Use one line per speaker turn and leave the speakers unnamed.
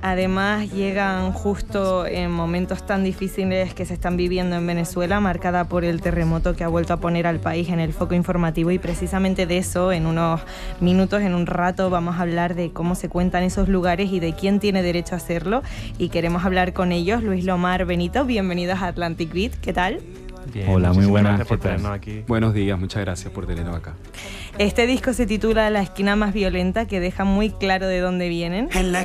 Además, llegan justo en momentos tan difíciles que se están viviendo en Venezuela, marcada por el terremoto que ha vuelto a poner al país en el foco informativo, y precisamente de eso, en unos minutos, en un rato, vamos a hablar de cómo se cuentan esos lugares y de quién tiene derecho a hacerlo, y queremos hablar con ellos. Luis Lomar, Benito, bienvenidos a Atlantic Beat, ¿qué tal?
Bien,
hola, muy buenas.
Gracias por tenernos aquí.
Buenos días, muchas gracias por tenernos acá.
Este disco se titula La esquina más violenta, que deja muy claro de dónde vienen.